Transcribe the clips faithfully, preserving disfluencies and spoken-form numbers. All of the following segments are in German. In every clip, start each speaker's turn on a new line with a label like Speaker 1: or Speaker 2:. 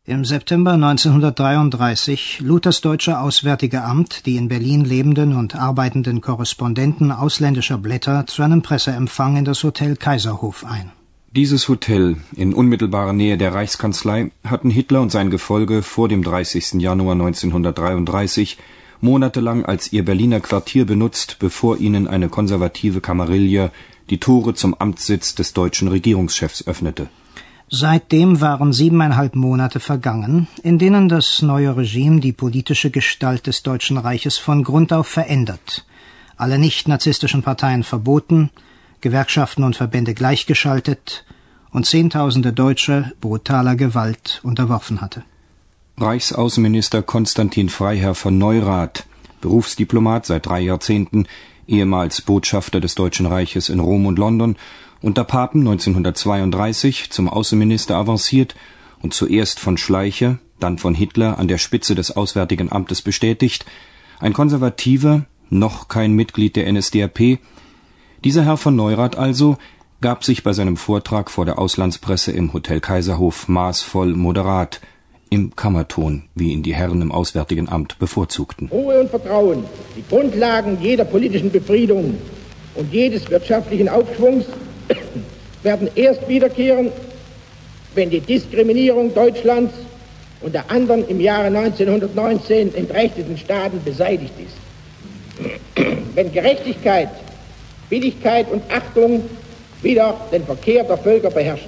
Speaker 1: Im September neunzehnhundertdreiunddreißig lud das Deutsche Auswärtige Amt die in Berlin lebenden und arbeitenden Korrespondenten ausländischer Blätter zu einem Presseempfang in das Hotel Kaiserhof ein.
Speaker 2: Dieses Hotel in unmittelbarer Nähe der Reichskanzlei hatten Hitler und sein Gefolge vor dem dreißigsten Januar neunzehnhundertdreiunddreißig monatelang als ihr Berliner Quartier benutzt, bevor ihnen eine konservative Kamarille die Tore zum Amtssitz des deutschen Regierungschefs öffnete.
Speaker 1: Seitdem waren siebeneinhalb Monate vergangen, in denen das neue Regime die politische Gestalt des Deutschen Reiches von Grund auf verändert, alle nicht-narzisstischen Parteien verboten, Gewerkschaften und Verbände gleichgeschaltet und Zehntausende Deutsche brutaler Gewalt unterworfen hatte.
Speaker 2: Reichsaußenminister Konstantin Freiherr von Neurath, Berufsdiplomat seit drei Jahrzehnten, ehemals Botschafter des Deutschen Reiches in Rom und London, unter Papen neunzehnhundertzweiunddreißig zum Außenminister avanciert und zuerst von Schleicher, dann von Hitler an der Spitze des Auswärtigen Amtes bestätigt, ein Konservativer, noch kein Mitglied der N S D A P. Dieser Herr von Neurath also gab sich bei seinem Vortrag vor der Auslandspresse im Hotel Kaiserhof maßvoll moderat, im Kammerton, wie ihn die Herren im Auswärtigen Amt bevorzugten.
Speaker 3: Ruhe und Vertrauen, die Grundlagen jeder politischen Befriedung und jedes wirtschaftlichen Aufschwungs werden erst wiederkehren, wenn die Diskriminierung Deutschlands und der anderen im Jahre neunzehnhundertneunzehn entrechteten Staaten beseitigt ist. Wenn Gerechtigkeit, Billigkeit und Achtung wieder den Verkehr der Völker beherrschen.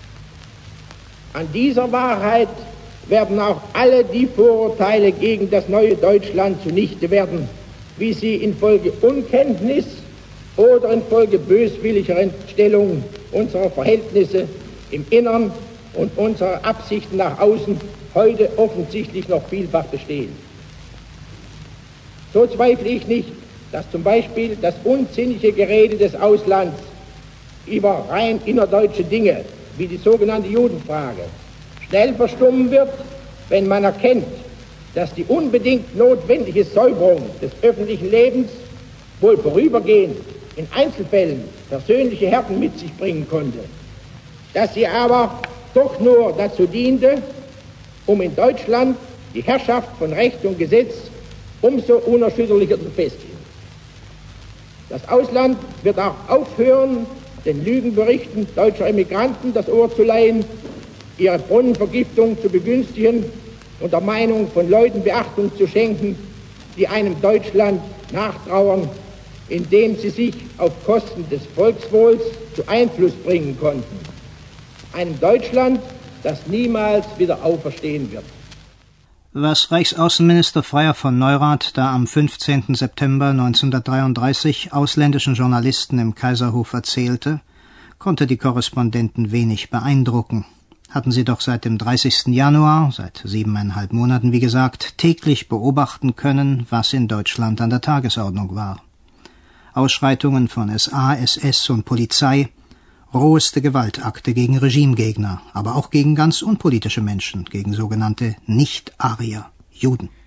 Speaker 3: An dieser Wahrheit werden auch alle die Vorurteile gegen das neue Deutschland zunichte werden, wie sie infolge Unkenntnis oder infolge böswilliger Entstellung unserer Verhältnisse im Innern und unserer Absichten nach außen heute offensichtlich noch vielfach bestehen. So zweifle ich nicht, dass zum Beispiel das unsinnige Gerede des Auslands über rein innerdeutsche Dinge, wie die sogenannte Judenfrage, schnell verstummen wird, wenn man erkennt, dass die unbedingt notwendige Säuberung des öffentlichen Lebens wohl vorübergehend in Einzelfällen persönliche Härten mit sich bringen konnte, dass sie aber doch nur dazu diente, um in Deutschland die Herrschaft von Recht und Gesetz umso unerschütterlicher zu festigen. Das Ausland wird auch aufhören, den Lügenberichten deutscher Emigranten das Ohr zu leihen, ihre Brunnenvergiftung zu begünstigen und der Meinung von Leuten Beachtung zu schenken, die einem Deutschland nachtrauern, indem sie sich auf Kosten des Volkswohls zu Einfluss bringen konnten. Einem Deutschland, das niemals wieder auferstehen wird.
Speaker 1: Was Reichsaußenminister Freiherr von Neurath da am fünfzehnten September neunzehnhundertdreiunddreißig ausländischen Journalisten im Kaiserhof erzählte, konnte die Korrespondenten wenig beeindrucken. Hatten sie doch seit dem dreißigsten Januar, seit siebeneinhalb Monaten wie gesagt, täglich beobachten können, was in Deutschland an der Tagesordnung war. Ausschreitungen von S A, S S und Polizei, roheste Gewaltakte gegen Regimegegner, aber auch gegen ganz unpolitische Menschen, gegen sogenannte Nicht-Arier, Juden.